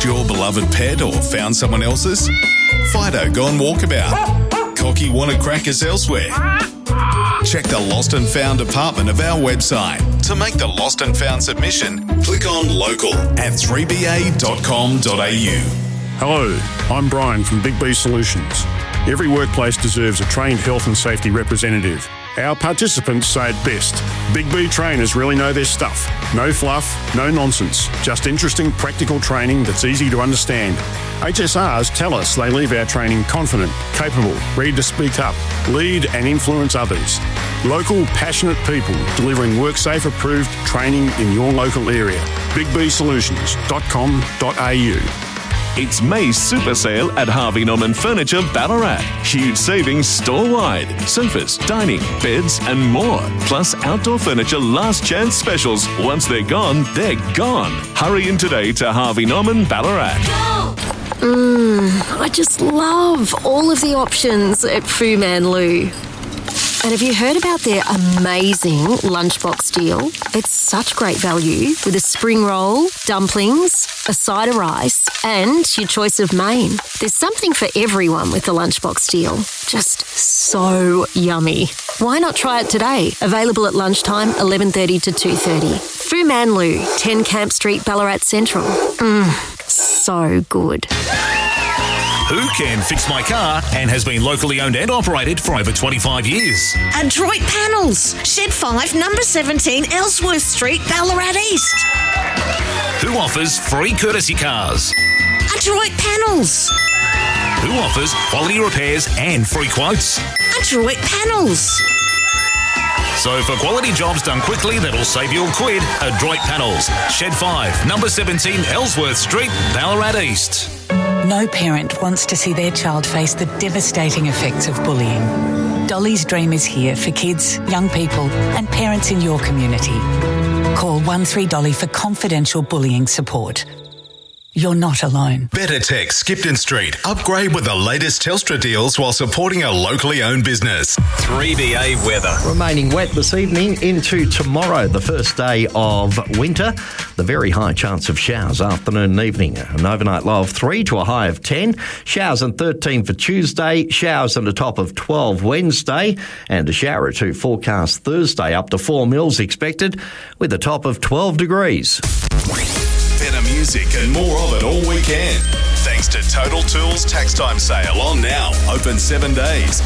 your beloved pet or found someone else's? Fido gone walkabout? Cocky wanted crackers elsewhere? Check the Lost and Found department of our website. To make the Lost and Found submission, click on local at 3ba.com.au. Hello, I'm Brian from Big B Solutions. Every workplace deserves a trained health and safety representative. Our participants say it best. Big B trainers really know their stuff. No fluff, no nonsense. Just interesting, practical training that's easy to understand. HSRs tell us they leave our training confident, capable, ready to speak up, lead and influence others. Local, passionate people delivering WorkSafe approved training in your local area. BigBSolutions.com.au. It's May's super sale at Harvey Norman Furniture Ballarat. Huge savings store-wide. Sofas, dining, beds and more. Plus outdoor furniture last chance specials. Once they're gone, they're gone. Hurry in today to Harvey Norman Ballarat. I just love all of the options at Fu Man Lou. And have you heard about their amazing lunchbox deal? It's such great value with a spring roll, dumplings, a side of rice and your choice of main. There's something for everyone with the lunchbox deal. Just so yummy. Why not try it today? Available at lunchtime, 11:30 to 2:30. Fu Man Lou, 10 Camp Street, Ballarat Central. So good. Who can fix my car and has been locally owned and operated for over 25 years? Adroit Panels, Shed 5, number 17, Ellsworth Street, Ballarat East. Who offers free courtesy cars? Adroit Panels. Who offers quality repairs and free quotes? Adroit Panels. So for quality jobs done quickly that'll save you a quid, Adroit Panels, Shed 5, number 17, Ellsworth Street, Ballarat East. No parent wants to see their child face the devastating effects of bullying. Dolly's Dream is here for kids, young people and parents in your community. Call 13 for confidential bullying support. You're not alone. Better Tech, Skipton Street. Upgrade with the latest Telstra deals while supporting a locally owned business. 3BA weather. Remaining wet this evening into tomorrow, the first day of winter. The very high chance of showers afternoon and evening. An overnight low of 3 to a high of 10. Showers and 13 for Tuesday. Showers and a top of 12 Wednesday. And a shower or two forecast Thursday, up to 4 mils expected with a top of 12 degrees. Better music and more of it all weekend. Thanks to Total Tools Tax Time Sale on now. Open 7 days.